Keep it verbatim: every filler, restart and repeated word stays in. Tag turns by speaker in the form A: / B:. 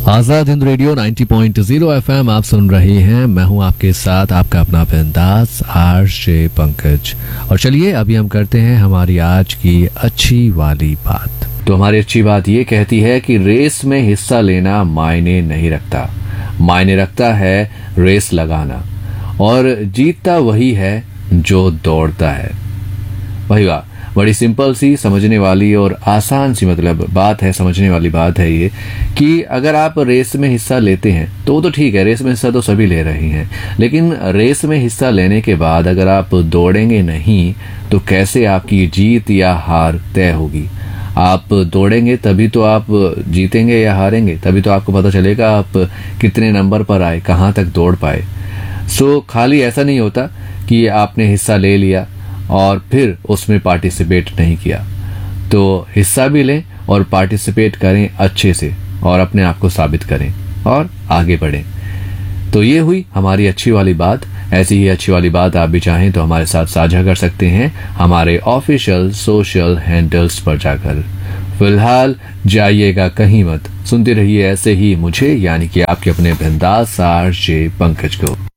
A: Azad Hind radio नब्बे point zero FM आप सुन रहे हैं। मैं हूं आपके साथ आपका अपना बिंदास आरजे पंकज। और चलिए अभी हम करते हैं हमारी आज की अच्छी वाली बात। तो हमारी अच्छी बात ये कहती है कि रेस में हिस्सा लेना मायने नहीं रखता, मायने रखता है रेस लगाना, और जीतता वही है जो दौड़ता है। वही वाह, बड़ी सिंपल सी, समझने वाली और आसान सी मतलब बात है, समझने वाली बात है ये कि अगर आप रेस में हिस्सा लेते हैं तो वो तो ठीक है, रेस में हिस्सा तो सभी ले रहे हैं, लेकिन रेस में हिस्सा लेने के बाद अगर आप दौड़ेंगे नहीं तो कैसे आपकी जीत या हार तय होगी। आप दौड़ेंगे तभी तो आप जीतेंगे या हारेंगे, तभी तो आपको पता चलेगा आप कितने नंबर पर आए, कहाँ तक दौड़ पाए। सो खाली ऐसा नहीं होता कि आपने हिस्सा ले लिया और फिर उसमें पार्टिसिपेट नहीं किया। तो हिस्सा भी लें और पार्टिसिपेट करें अच्छे से और अपने आप को साबित करें और आगे बढ़ें। तो ये हुई हमारी अच्छी वाली बात। ऐसी ही अच्छी वाली बात आप भी चाहें तो हमारे साथ साझा कर सकते हैं हमारे ऑफिशियल सोशल हैंडल्स पर जाकर। फिलहाल जाइएगा कहीं मत, सुनते रहिए ऐसे ही मुझे, यानी कि आपके अपने बिंदास आरजे पंकज को।